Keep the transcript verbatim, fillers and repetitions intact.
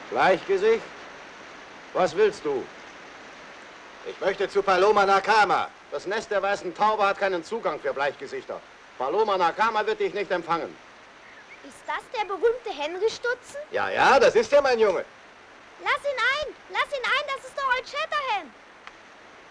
Bleichgesicht? Was willst du? Ich möchte zu Paloma Nakama. Das Nest der weißen Taube hat keinen Zugang für Bleichgesichter. Paloma Nakama wird dich nicht empfangen. Ist das der berühmte Henry Stutzen? Ja, ja, das ist ja mein Junge. Lass ihn ein! Lass ihn ein, das ist der Old Shatterhand!